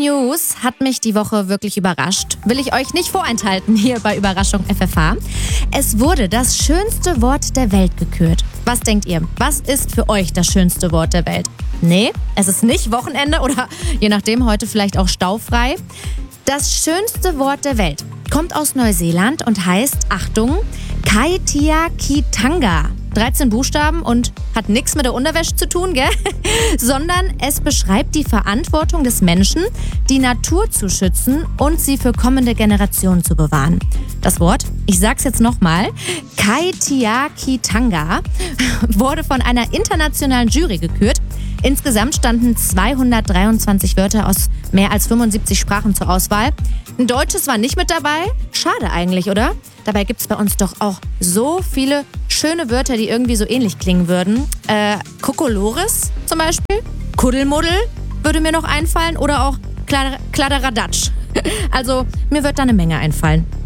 News hat mich die Woche wirklich überrascht. Will ich euch nicht vorenthalten hier bei Überraschung FFH. Es wurde das schönste Wort der Welt gekürt. Was denkt ihr? Was ist für euch das schönste Wort der Welt? Nee, es ist nicht Wochenende oder je nachdem heute vielleicht auch staufrei. Das schönste Wort der Welt kommt aus Neuseeland und heißt, Achtung, Kaitiakitanga. 13 Buchstaben und hat nichts mit der Unterwäsche zu tun, gell? Sondern es beschreibt die Verantwortung des Menschen, die Natur zu schützen und sie für kommende Generationen zu bewahren. Das Wort, ich sag's jetzt nochmal, Kaitiakitanga, wurde von einer internationalen Jury gekürt. Insgesamt standen 223 Wörter aus mehr als 75 Sprachen zur Auswahl. Ein Deutsches war nicht mit dabei. Schade eigentlich, oder? Dabei gibt es bei uns doch auch so viele schöne Wörter, die irgendwie so ähnlich klingen würden. Kokolores zum Beispiel. Kuddelmuddel würde mir noch einfallen. Oder auch Kladderadatsch. Also mir wird da eine Menge einfallen.